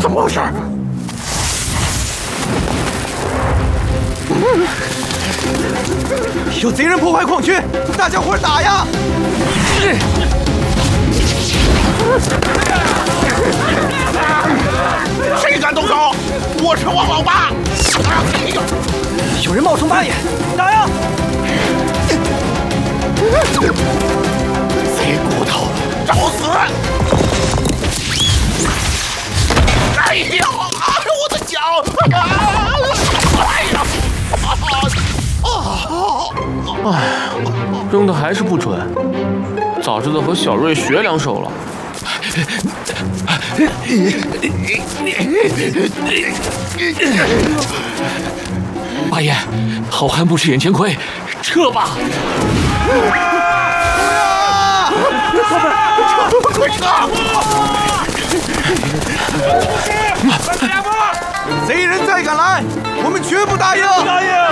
怎么回事？有贼人破坏矿区，大家伙打呀！ 谁敢动手？我是王老八！ 有人冒充八爷，打呀！ 贼骨头，找死！哎呀，我的脚！哎呀！ 哎，扔的还是不准，早知道和小瑞学2手了。 八爷，好汉不吃眼前亏，撤吧！ 快撤！ 贼人再敢来，我们绝不答应！ 答应！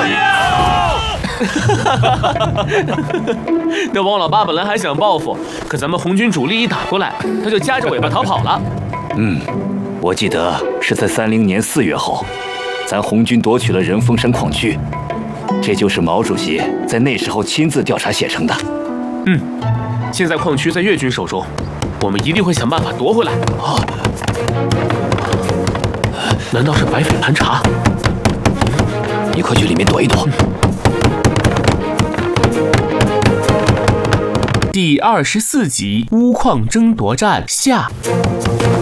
那王老八本来还想报复，可咱们红军主力一打过来，他就夹着尾巴逃跑了。 我记得是在30年4月后，咱红军夺取了仁丰山矿区，这就是毛主席在那时候亲自调查写成的。 现在矿区在越军手中，我们一定会想办法夺回来。难道是白匪盘查？ 你快去里面躲一躲。 第24集钨矿争夺战下。